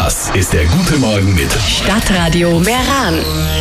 Das ist der Gute Morgen mit Stadtradio Meran.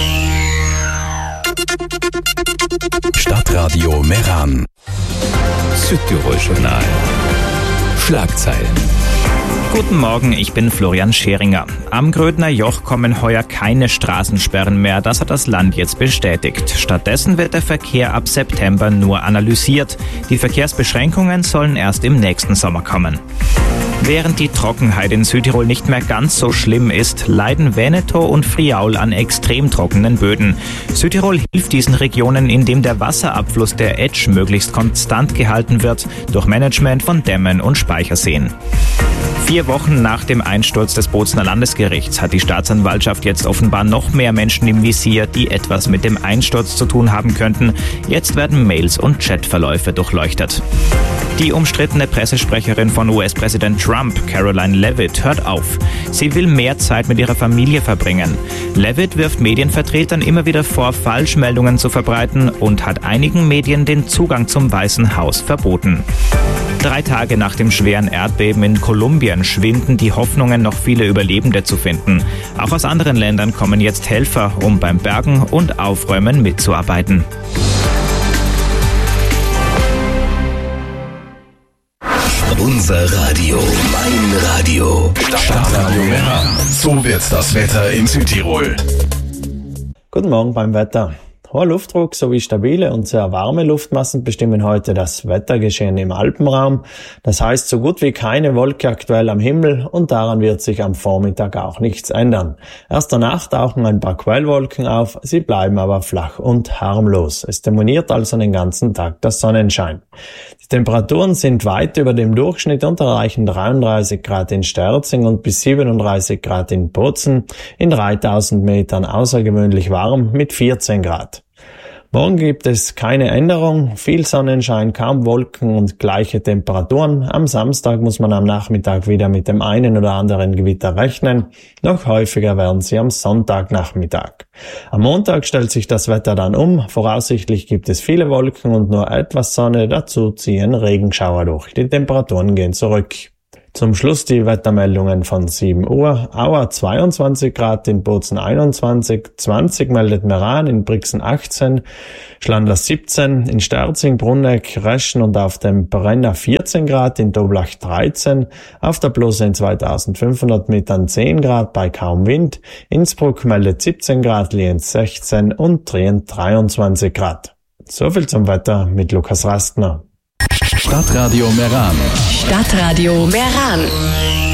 Stadtradio Meran. Südtirol-Journal. Schlagzeilen. Guten Morgen, ich bin Florian Scheringer. Am Grödner Joch kommen heuer keine Straßensperren mehr, das hat das Land jetzt bestätigt. Stattdessen wird der Verkehr ab September nur analysiert. Die Verkehrsbeschränkungen sollen erst im nächsten Sommer kommen. Während die Trockenheit in Südtirol nicht mehr ganz so schlimm ist, leiden Veneto und Friaul an extrem trockenen Böden. Südtirol hilft diesen Regionen, indem der Wasserabfluss der Etsch möglichst konstant gehalten wird, durch Management von Dämmen und Speicherseen. 4 Wochen nach dem Einsturz des Bozner Landesgerichts hat die Staatsanwaltschaft jetzt offenbar noch mehr Menschen im Visier, die etwas mit dem Einsturz zu tun haben könnten. Jetzt werden Mails und Chatverläufe durchleuchtet. Die umstrittene Pressesprecherin von US-Präsident Trump, Caroline Leavitt, hört auf. Sie will mehr Zeit mit ihrer Familie verbringen. Leavitt wirft Medienvertretern immer wieder vor, Falschmeldungen zu verbreiten und hat einigen Medien den Zugang zum Weißen Haus verboten. 3 Tage nach dem schweren Erdbeben in Kolumbien schwinden die Hoffnungen, noch viele Überlebende zu finden. Auch aus anderen Ländern kommen jetzt Helfer, um beim Bergen und Aufräumen mitzuarbeiten. Unser Radio, mein Radio. Stadtradio Meran. So wird das Wetter in Südtirol. Guten Morgen beim Wetter. Hoher Luftdruck sowie stabile und sehr warme Luftmassen bestimmen heute das Wettergeschehen im Alpenraum. Das heißt, so gut wie keine Wolke aktuell am Himmel und daran wird sich am Vormittag auch nichts ändern. Erst danach tauchen ein paar Quellwolken auf, sie bleiben aber flach und harmlos. Es dominiert also den ganzen Tag das Sonnenschein. Die Temperaturen sind weit über dem Durchschnitt und erreichen 33 Grad in Sterzing und bis 37 Grad in Bozen, in 3000 Metern außergewöhnlich warm mit 14 Grad. Morgen gibt es keine Änderung, viel Sonnenschein, kaum Wolken und gleiche Temperaturen. Am Samstag muss man am Nachmittag wieder mit dem einen oder anderen Gewitter rechnen. Noch häufiger werden sie am Sonntagnachmittag. Am Montag stellt sich das Wetter dann um. Voraussichtlich gibt es viele Wolken und nur etwas Sonne, dazu ziehen Regenschauer durch. Die Temperaturen gehen zurück. Zum Schluss die Wettermeldungen von 7 Uhr. Auer 22 Grad, in Bozen 21, 20 meldet Meran, in Brixen 18, Schlandler 17, in Sterzing, Brunegg, Reschen und auf dem Brenner 14 Grad, in Doblach 13, auf der Blose in 2500 Metern 10 Grad bei kaum Wind, Innsbruck meldet 17 Grad, Lienz 16 und Trient 23 Grad. Soviel zum Wetter mit Lukas Rastner. Stadtradio Meran. Stadtradio Meran.